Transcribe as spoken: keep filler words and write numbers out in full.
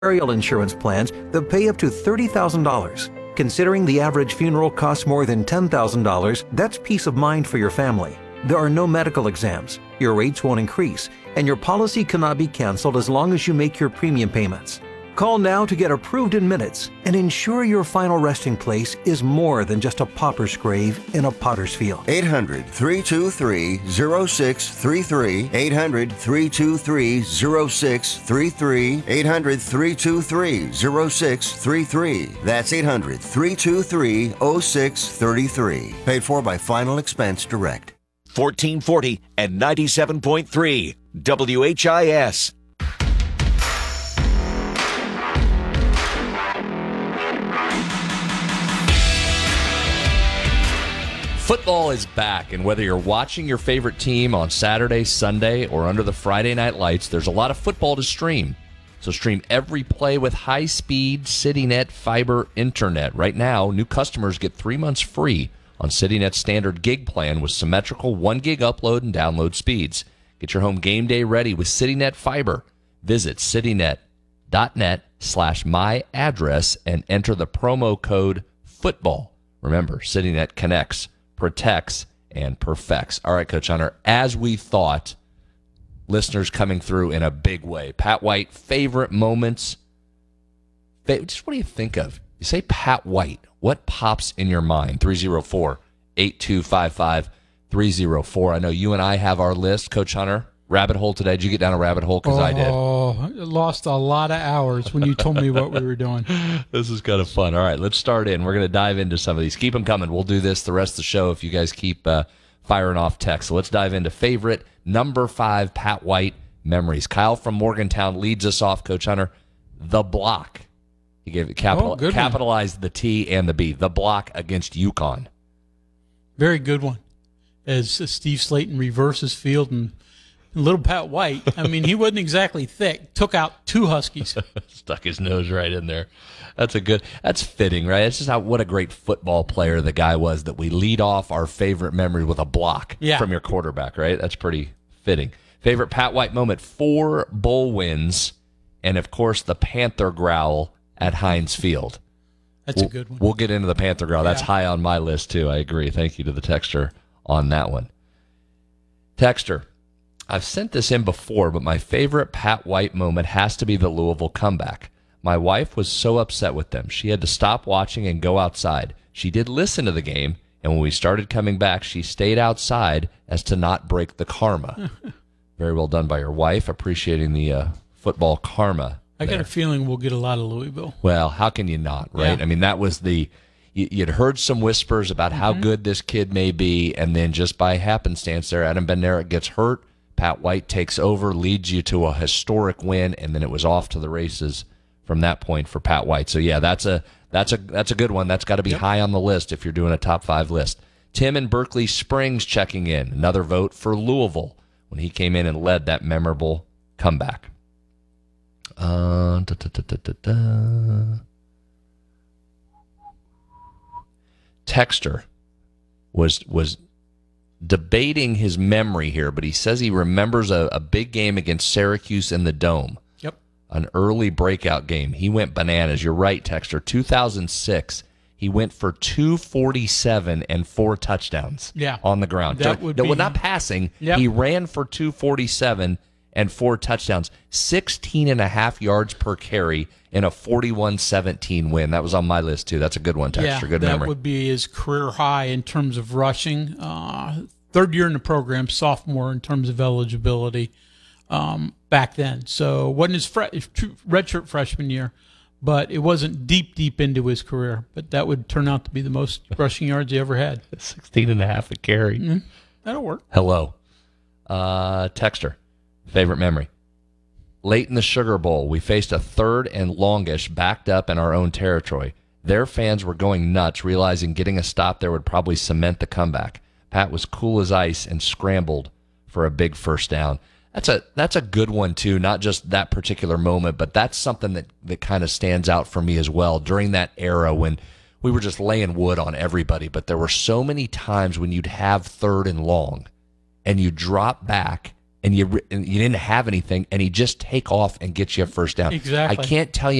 burial insurance plans that pay up to thirty thousand dollars. Considering the average funeral costs more than ten thousand dollars, that's peace of mind for your family. There are no medical exams, your rates won't increase, and your policy cannot be canceled as long as you make your premium payments. Call now to get approved in minutes and ensure your final resting place is more than just a pauper's grave in a potter's field. eight hundred, three two three, zero six three three. eight hundred, three two three, zero six three three. eight hundred, three two three, zero six three three. That's eight hundred, three two three, zero six three three. Paid for by Final Expense Direct. fourteen forty and ninety-seven point three W H I S. Football is back, and whether you're watching your favorite team on Saturday, Sunday, or under the Friday night lights, there's a lot of football to stream. So stream every play with high-speed CityNet fiber internet. Right now, new customers get three months free on CityNet's standard gig plan with symmetrical one gig upload and download speeds. Get your home game day ready with CityNet fiber. Visit citynet.net slash my address and enter the promo code FOOTBALL. Remember, CityNet connects, protects, and perfects. All right, Coach Hunter, as we thought, listeners coming through in a big way. Pat White, favorite moments. Just what do you think of? You say Pat White, what pops in your mind? three oh four, eight two five five, three oh four. I know you and I have our list. Coach Hunter, rabbit hole today. Did you get down a rabbit hole? Because oh, I did. Oh, lost a lot of hours when you told me what we were doing. This is kind of fun. All right, let's start in. We're going to dive into some of these. Keep them coming. We'll do this the rest of the show if you guys keep uh, firing off text. So let's dive into favorite number five Pat White memories. Kyle from Morgantown leads us off, Coach Hunter. The block. He gave it capital, oh, capitalized one. The T and the B. The block against UConn. Very good one. As Steve Slayton reverses field and little Pat White, I mean, he wasn't exactly thick. Took out two Huskies. Stuck his nose right in there. That's a good, that's fitting, right? That's just how, what a great football player the guy was that we lead off our favorite memory with a block yeah. from your quarterback, right? That's pretty fitting. Favorite Pat White moment, four bowl wins, and of course the Panther growl at Heinz Field. That's we'll, a good one. We'll get into the Panther growl. Yeah. That's high on my list, too. I agree. Thank you to the texter on that one. Texter, I've sent this in before, but my favorite Pat White moment has to be the Louisville comeback. My wife was so upset with them. She had to stop watching and go outside. She did listen to the game, and when we started coming back, she stayed outside as to not break the karma. Very well done by your wife, appreciating the uh, football karma. I there. got a feeling we'll get a lot of Louisville. Well, how can you not, right? Yeah. I mean, that was the, you, you'd heard some whispers about how Mm-hmm. good this kid may be, and then just by happenstance there, Adam Bednarik gets hurt, Pat White takes over, leads you to a historic win, and then it was off to the races from that point for Pat White. So, yeah, that's a that's a, that's a good one. That's got to be yep. high on the list if you're doing a top five list. Tim in Berkeley Springs checking in. Another vote for Louisville when he came in and led that memorable comeback. Uh, da, da, da, da, da, da. Texter was was debating his memory here, but he says he remembers a, a big game against Syracuse in the Dome. Yep. An early breakout game. He went bananas. You're right, Texter. two thousand six, he went for two forty-seven and four touchdowns yeah. on the ground. That so, would no, be, well, not passing. Yep. He ran for two forty-seven and four touchdowns, sixteen and a half yards per carry in a forty-one seventeen win. That was on my list, too. That's a good one, Texter. Yeah, good that memory. would be his career high in terms of rushing. Uh, third year in the program, sophomore in terms of eligibility um, back then. So wasn't his fre- redshirt freshman year, but it wasn't deep, deep into his career. But that would turn out to be the most rushing yards he ever had. sixteen and a half a carry. Mm-hmm. That'll work. Hello. Uh, Texter. Favorite memory. Late in the Sugar Bowl, we faced a third and longish backed up in our own territory. Their fans were going nuts, realizing getting a stop there would probably cement the comeback. Pat was cool as ice and scrambled for a big first down. That's a that's a good one, too, not just that particular moment, but that's something that, that kind of stands out for me as well during that era when we were just laying wood on everybody, but there were so many times when you'd have third and long and you drop back and you and you didn't have anything, and he just take off and get you a first down. Exactly. I can't tell you